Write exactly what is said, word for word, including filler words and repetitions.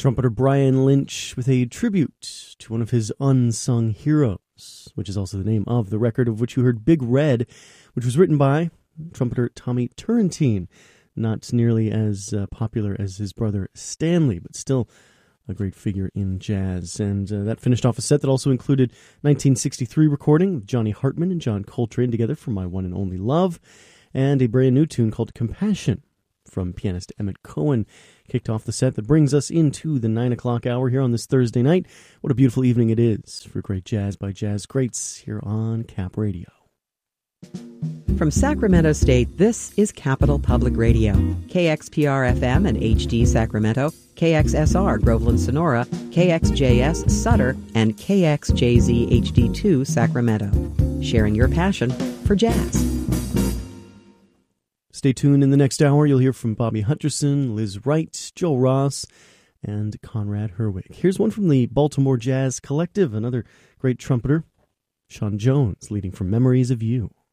Trumpeter Brian Lynch with a tribute to one of his unsung heroes, which is also the name of the record of which you heard Big Red, which was written by trumpeter Tommy Turrentine. Not nearly as uh, popular as his brother Stanley, but still a great figure in jazz. And uh, that finished off a set that also included nineteen sixty-three recording with Johnny Hartman and John Coltrane together for My One and Only Love, and a brand new tune called Compassion from pianist Emmett Cohen. Kicked off the set that brings us into the nine o'clock hour here on this Thursday night. What a beautiful evening it is for great jazz by jazz greats here on Cap Radio. From Sacramento State, this is Capital Public Radio. K X P R F M and H D Sacramento, K X S R Groveland Sonora, K X J S Sutter, and K X J Z H D two Sacramento. Sharing your passion for jazz. Stay tuned. In the next hour, you'll hear from Bobby Hutcherson, Liz Wright, Joel Ross, and Conrad Herwig. Here's one from the Baltimore Jazz Collective, another great trumpeter, Sean Jones, leading from Memories of You.